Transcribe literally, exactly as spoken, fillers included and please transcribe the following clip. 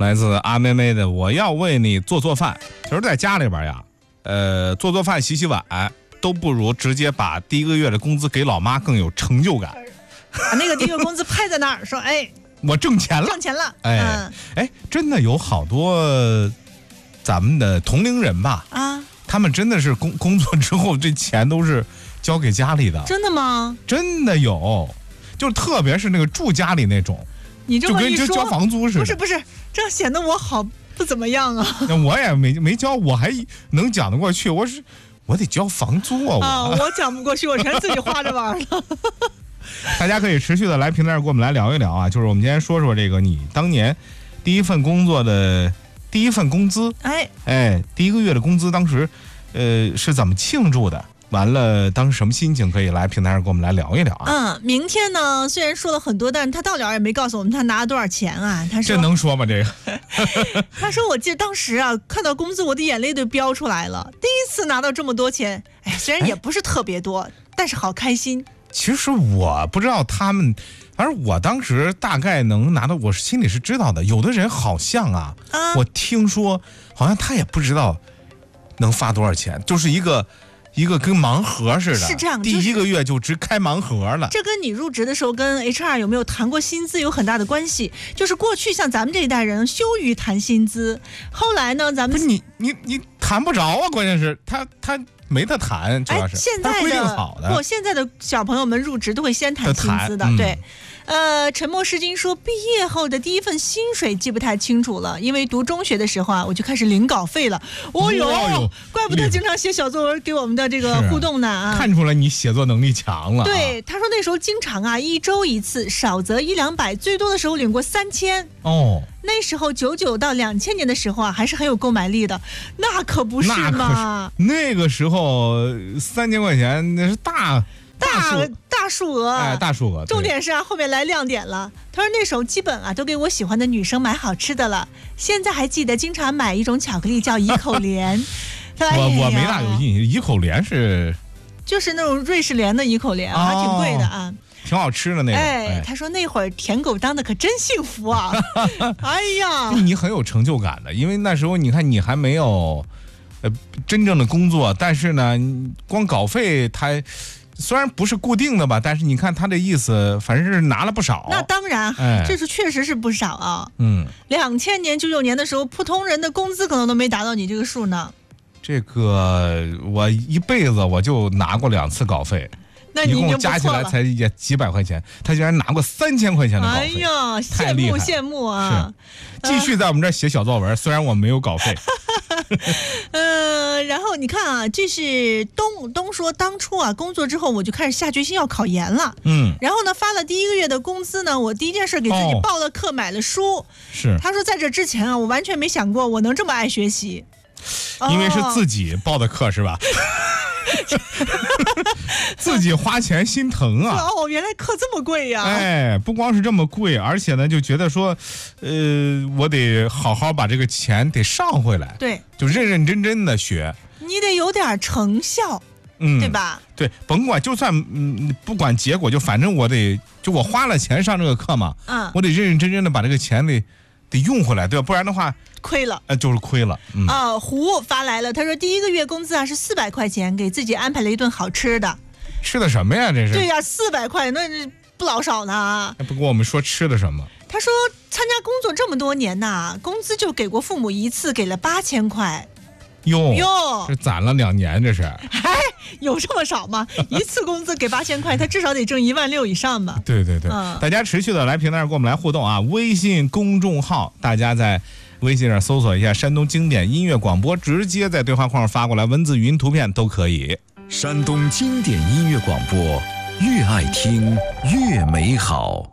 来自阿妹妹的我要为你做做饭。其实在家里边呀，呃，做做饭洗洗碗都不如直接把第一个月的工资给老妈更有成就感。 把那个第一个工资拍在那儿说，哎， 我挣钱了， 挣钱了。 哎、 嗯、 哎，真的有好多咱们的同龄人吧， 啊， 他们真的是工工作之后这钱都是交给家里的。 真的吗？ 真的有，就是特别是那个住家里那种， 你这么一说， 就跟交房租似的。 不是不是，这样显得我好不怎么样啊。 那我也没没交，我还能讲得过去。我是我得交房租啊！我啊，我讲不过去，我全自己花着玩了。 大家可以持续的来平台上跟我们来聊一聊啊，就是我们今天说说这个你当年第一份工作的第一份工资， 哎哎，第一个月的工资当时呃是怎么庆祝的？完了，当时什么心情？可以来平台上跟我们来聊一聊啊。 嗯，明天呢，虽然说了很多，但是他到了也没告诉我们他拿了多少钱啊。他说这能说吗？这个他说我记得当时啊，看到工资我的眼泪都飙出来了。第一次拿到这么多钱，哎，虽然也不是特别多，但是好开心。 其实我不知道他们，反正我当时大概能拿到，我心里是知道的。有的人好像啊， 啊我听说好像他也不知道能发多少钱，就是一个一个跟盲盒似的。 是这样， 第一个月就直开盲盒了。 这跟你入职的时候跟 H R 有没有谈过薪资有很大的关系。就是过去像咱们这一代人羞于谈薪资，后来呢，咱们不是你你你谈不着啊，关键是他他。没得谈，主要是、 哎、现在的规定好的。 不，现在的小朋友们入职都会先谈薪资的， 嗯、 对。呃，沉默是金说，毕业后的第一份薪水记不太清楚了，因为读中学的时候啊，我就开始领稿费了。哦哟，哦怪不得经常写小作文给我们的这个互动呢啊！ 看出来你写作能力强了、啊。 对，他说那时候经常啊，一周一次，少则一两百，最多的时候领过三千。 哦。 那时候九九到两千年的时候啊，还是很有购买力的，那可不是嘛。 那个时候三千块钱那是大大大数额， 哎，大数额。 重点是啊，后面来亮点了。他说那时候基本啊都给我喜欢的女生买好吃的了。现在还记得经常买一种巧克力叫怡口莲。 我我没大有印象，怡口莲是就是那种瑞士莲的怡口莲，还、哦、挺贵的啊。 挺好吃的那个。 哎，哎他说那会儿舔狗当的可真幸福啊！哎呀， 你很有成就感的，因为那时候你看你还没有呃真正的工作，但是呢，光稿费他虽然不是固定的吧，但是你看他的意思，反正是拿了不少。 那当然，哎、这是确实是不少啊。 嗯， 两千年九九年的时候，普通人的工资可能都没达到你这个数呢。 这个我一辈子我就拿过两次稿费。 那你一共加起来才也几百块钱，他居然拿过三千块钱的稿费， 哎呀，羡慕羡慕啊！ 是，继续在我们这儿写小作文，呃、虽然我没有稿费。 呃，然后你看啊，这是东东说，当初啊工作之后我就开始下决心要考研了， 嗯， 然后呢发了第一个月的工资呢，我第一件事给自己报了课，哦、买了书。 是， 他说在这之前啊，我完全没想过我能这么爱学习， 因为是自己报的课、哦、是吧？自己花钱心疼啊！ 哦，原来课这么贵呀！ 哎，不光是这么贵，而且呢，就觉得说，呃，我得好好把这个钱得上回来。 对， 就认认真真的学。 你得有点成效，嗯，对吧？ 对，甭管就算嗯，不管结果，就反正我得，就我花了钱上这个课嘛， 嗯， 我得认认真真的把这个钱得得用回来，对吧？不然的话。 亏了， 呃，就是亏了。嗯、 啊，胡发来了，他说第一个月工资啊是四百块钱，给自己安排了一顿好吃的。 吃的什么呀？这是？ 对呀，四百块，那不老少呢。 不跟我们说吃的什么？ 他说参加工作这么多年呐，工资就给过父母一次，给了八千块。 哟哟， 这攒了两年，这是。 哎，有这么少吗？一次工资给八千块，他至少得挣一万六以上吧？ 对对对，嗯、大家持续的来平台上跟我们来互动啊！微信公众号，大家在微信上搜索一下山东经典音乐广播，直接在对话框发过来，文字、语音、图片都可以。 山东经典音乐广播，越爱听越美好。